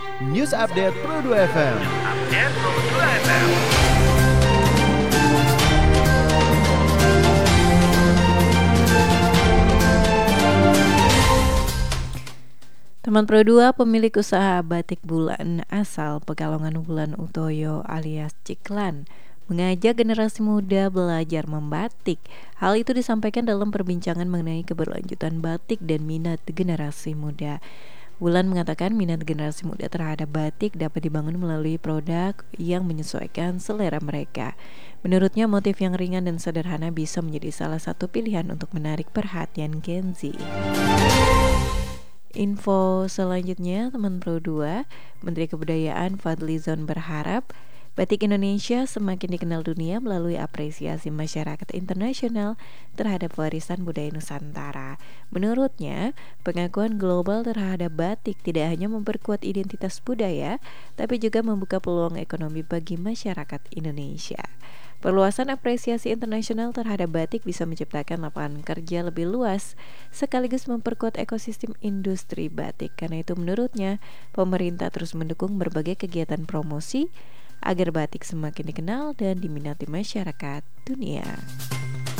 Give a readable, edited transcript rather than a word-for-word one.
News Update Pro 2 FM. Teman Pro 2, pemilik usaha batik bulan asal Pekalongan Wulan Utoyo alias Ciklan, mengajak generasi muda belajar membatik. Hal itu disampaikan dalam perbincangan mengenai keberlanjutan batik dan minat generasi muda. Wulan mengatakan minat generasi muda terhadap batik dapat dibangun melalui produk yang menyesuaikan selera mereka. Menurutnya, motif yang ringan dan sederhana bisa menjadi salah satu pilihan untuk menarik perhatian Gen Z. Info selanjutnya, teman Pro 2, Menteri Kebudayaan Fadlizon berharap batik Indonesia semakin dikenal dunia melalui apresiasi masyarakat internasional terhadap warisan budaya Nusantara. Menurutnya, pengakuan global terhadap batik tidak hanya memperkuat identitas budaya, tapi juga membuka peluang ekonomi bagi masyarakat Indonesia. Perluasan apresiasi internasional terhadap batik bisa menciptakan lapangan kerja lebih luas, sekaligus memperkuat ekosistem industri batik. Karena itu menurutnya, pemerintah terus mendukung berbagai kegiatan promosi agar batik semakin dikenal dan diminati masyarakat dunia.